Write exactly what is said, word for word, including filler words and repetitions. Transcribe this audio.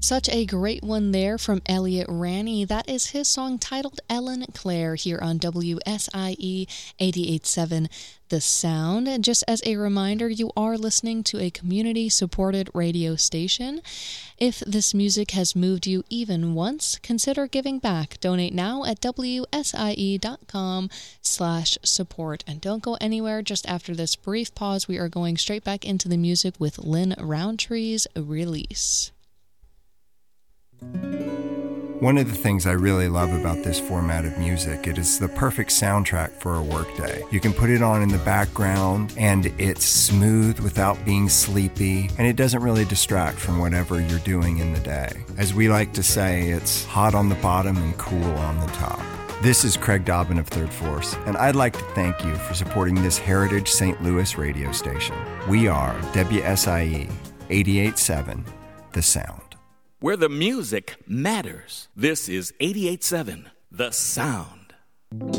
Such a great one there from Elliot Ranney. That is his song titled Ellen Claire here on W S I E eighty-eight point seven The Sound. And just as a reminder, you are listening to a community-supported radio station. If this music has moved you even once, consider giving back. Donate now at W S I E dot com slash support. And don't go anywhere. Just after this brief pause, we are going straight back into the music with Lynn Rountree's Release. One of the things I really love about this format of music, it is the perfect soundtrack for a workday. You can put it on in the background and it's smooth without being sleepy, and it doesn't really distract from whatever you're doing in the day. As we like to say, it's hot on the bottom and cool on the top. This is Craig Dobbin of Third Force, and I'd like to thank you for supporting this Heritage Saint Louis radio station. We are W S I E eighty-eight point seven The Sound. Where the music matters. This is eighty-eight point seven The Sound.